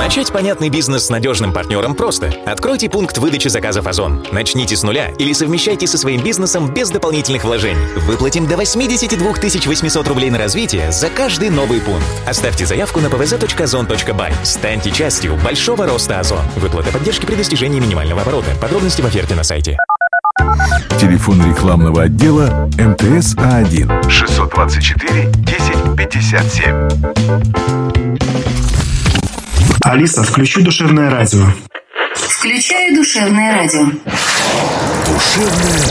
Начать понятный бизнес с надежным партнером просто. Откройте пункт выдачи заказов Озон. Начните с нуля или совмещайте со своим бизнесом без дополнительных вложений. Выплатим до 82 800 рублей на развитие за каждый новый пункт. Оставьте заявку на pvz.ozon.by. Станьте частью большого роста Озон. Выплата поддержки при достижении минимального оборота. Подробности в оферте на сайте. Телефон рекламного отдела МТС А1 624 1057. Алиса, включи душевное радио. Включаю душевное радио. Душевное